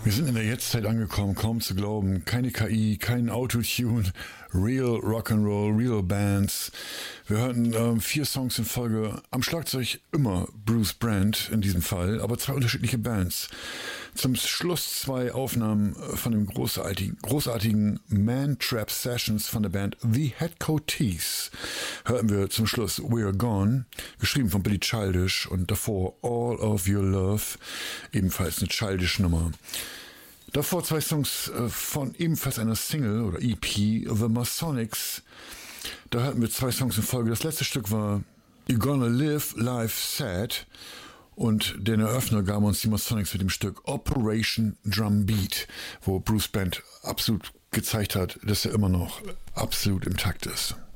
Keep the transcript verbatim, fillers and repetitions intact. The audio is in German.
Wir sind in der Jetztzeit angekommen, kaum zu glauben. Keine K I, kein Autotune, real Rock'n'Roll, real Bands. Wir hörten ähm, vier Songs in Folge. Am Schlagzeug immer Bruce Brand in diesem Fall, aber zwei unterschiedliche Bands. Zum Schluss zwei Aufnahmen von dem großartigen, großartigen Man Trap Sessions von der Band The Headcoatees. Hörten wir zum Schluss We're Gone, geschrieben von Billy Childish, und davor All of Your Love, ebenfalls eine Childish Nummer. Davor zwei Songs von ebenfalls einer Single oder E P, The Masonics. Da hatten wir zwei Songs in Folge. Das letzte Stück war You're Gonna Live Life Sad, und den Eröffner gaben uns die Masonics mit dem Stück Operation Drum Beat, wo Bruce Band absolut gezeigt hat, dass er immer noch absolut im Takt ist.